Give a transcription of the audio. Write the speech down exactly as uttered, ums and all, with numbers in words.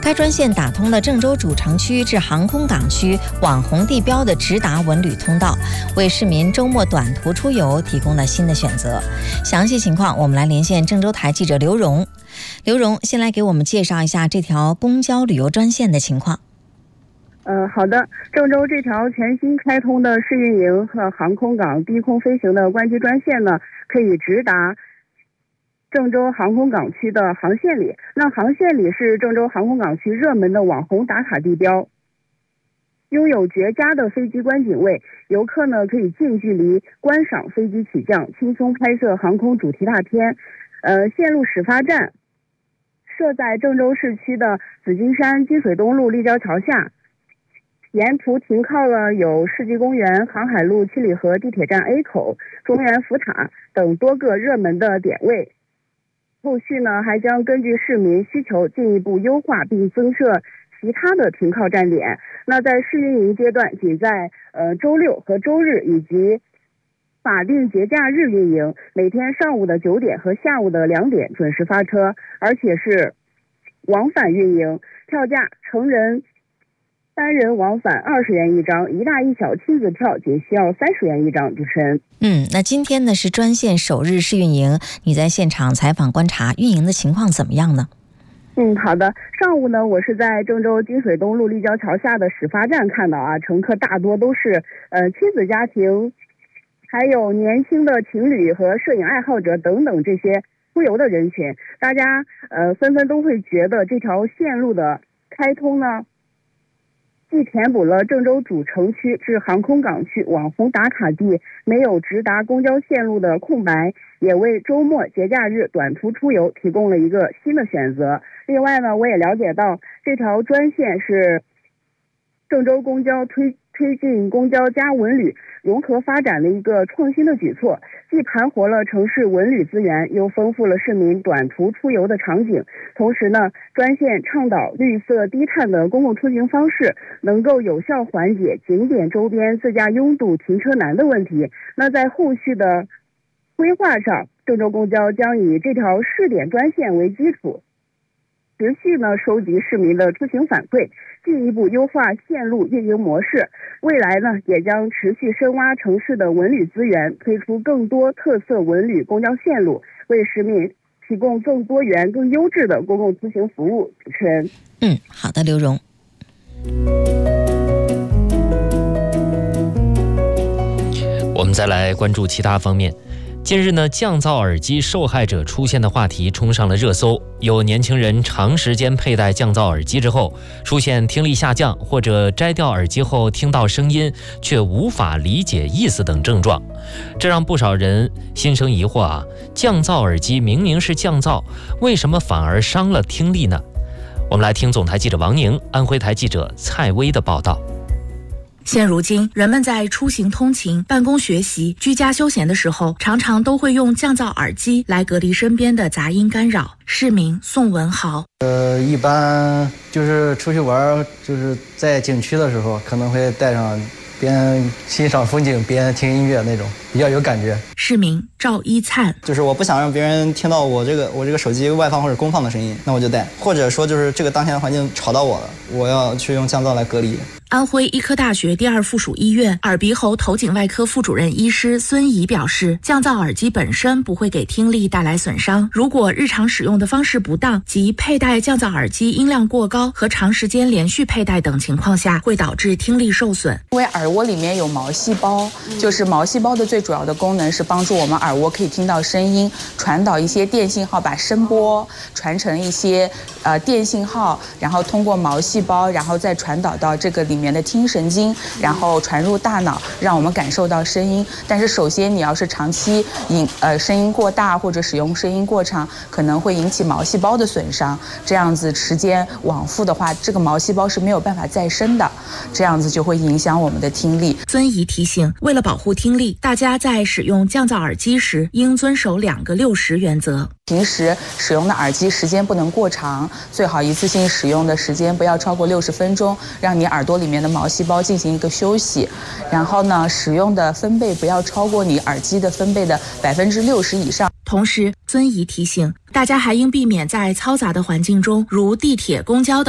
该专线打通了郑州主城区至航空港区网红地标的直达文旅通道，为市民周末短途出游提供了新的选择。详细情况，我们来连线郑州台记者刘荣。刘荣，先来给我们介绍一下这条公交旅游专线的情况。 呃，好的。郑州这条全新开通的试运营和航空港低空飞行的关机专线呢，可以直达郑州航空港区的航线里。那航线里是郑州航空港区热门的网红打卡地标，拥有绝佳的飞机观景位，游客呢可以近距离观赏飞机起降，轻松拍摄航空主题大片。呃，线路始发站设在郑州市区的紫金山金水东路立交桥下，沿途停靠了有世纪公园、航海路、七里河地铁站 A 口、中原福塔等多个热门的点位。后续呢，还将根据市民需求进一步优化并增设其他的停靠站点。那在试运营阶段，仅在呃周六和周日以及法定节假日运营，每天上午的九点和下午的两点准时发车，而且是往返运营。票价成人单人往返二十元一张，一大一小亲子票仅需要三十元一张。主持人， 嗯，那今天呢是专线首日试运营，你在现场采访观察运营的情况怎么样呢？ 嗯，好的。上午呢，我是在郑州金水东路立交桥下的始发站看到啊，乘客大多都是呃亲子家庭，还有年轻的情侣和摄影爱好者等等这些出游的人群。大家呃纷纷都会觉得这条线路的开通呢，既填补了郑州主城区至航空港区网红打卡地没有直达公交线路的空白，也为周末节假日短途出游提供了一个新的选择。另外呢，我也了解到这条专线是郑州公交推推进公交加文旅融合发展的一个创新的举措，既盘活了城市文旅资源，又丰富了市民短途出游的场景。同时呢，专线倡导绿色低碳的公共出行方式，能够有效缓解景点周边自驾拥堵、停车难的问题。那在后续的规划上，郑州公交将以这条试点专线为基础，持续呢收集市民的出行反馈，进一步优化线路运营模式。未来呢，也将持续深挖城市的文旅资源，推出更多特色文旅公交线路，为市民提供更多元、更优质的公共出行服务。主持人， 嗯，好的，刘荣。 我们再来关注其他方面。近日呢，降噪耳机受害者出现的话题冲上了热搜。有年轻人长时间佩戴降噪耳机之后，出现听力下降，或者摘掉耳机后听到声音却无法理解意思等症状，这让不少人心生疑惑啊！降噪耳机明明是降噪，为什么反而伤了听力呢？我们来听总台记者王宁、安徽台记者蔡薇的报道。 现如今，人们在出行通勤、办公学习、居家休闲的时候，常常都会用降噪耳机来隔离身边的杂音干扰。市民宋文豪， 呃，一般就是出去玩，就是在景区的时候，可能会带上，边欣赏风景边听音乐那种，比较有感觉。 市民赵一灿， 就是我不想让别人听到我这个我这个手机外放或者公放的声音，那我就带，或者说就是这个当前的环境吵到我了，我要去用降噪来隔离。 安徽医科大学第二附属医院耳鼻喉头颈外科副主任医师孙怡表示，降噪耳机本身不会给听力带来损伤，如果日常使用的方式不当，即佩戴降噪耳机音量过高和长时间连续佩戴等情况下，会导致听力受损。 因为耳蜗里面有毛细胞，就是毛细胞的最主要的功能是帮助我们耳蜗可以听到声音，传导一些电信号，把声波传成一些呃电信号，然后通过毛细胞，然后再传导到这个里面里面的听神经，然后传入大脑，让我们感受到声音。但是首先你要是长期引呃声音过大或者使用声音过长，可能会引起毛细胞的损伤，这样子时间往复的话，这个毛细胞是没有办法再生的，这样子就会影响我们的听力。 孙怡提醒，为了保护听力，大家在使用降噪耳机时应遵守两个六十原则。 平时使用的耳机时间不能过长，最好一次性使用的时间不要超过六十分钟，让你耳朵里面的毛细胞进行一个休息。然后呢，使用的分贝不要超过你耳机的分贝的百分之六十以上。 同时，孙怡提醒大家还应避免在嘈杂的环境中，如地铁、公交等